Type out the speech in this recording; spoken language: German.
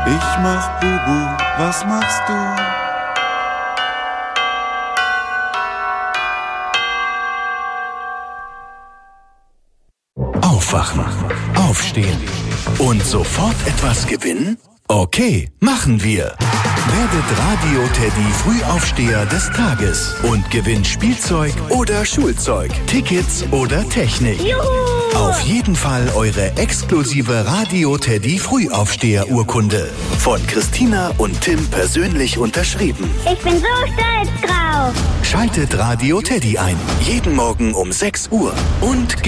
Ich mach Bubu, was machst du? Aufwachen, aufstehen und sofort etwas gewinnen? Okay, machen wir. Werdet Radio-Teddy Frühaufsteher des Tages und gewinnt Spielzeug oder Schulzeug, Tickets oder Technik. Juhu! Auf jeden Fall eure exklusive Radio-Teddy Frühaufsteher-Urkunde. Von Christina und Tim persönlich unterschrieben. Ich bin so stolz drauf. Schaltet Radio Teddy ein. Jeden Morgen um 6 Uhr. Und